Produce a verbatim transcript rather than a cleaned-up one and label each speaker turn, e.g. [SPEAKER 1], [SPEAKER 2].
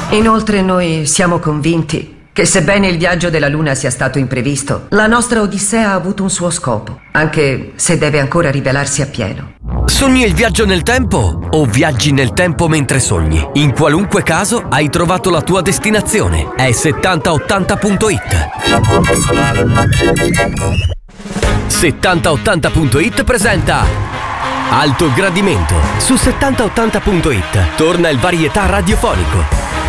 [SPEAKER 1] Inoltre noi siamo convinti che sebbene il viaggio della Luna sia stato imprevisto, la nostra Odissea ha avuto un suo scopo, anche se deve ancora rivelarsi appieno.
[SPEAKER 2] Sogni il viaggio nel tempo o viaggi nel tempo mentre sogni? In qualunque caso hai trovato la tua destinazione. È settanta ottanta punto it. settanta ottanta punto it presenta Alto Gradimento. Su settanta ottanta punto it torna il varietà radiofonico.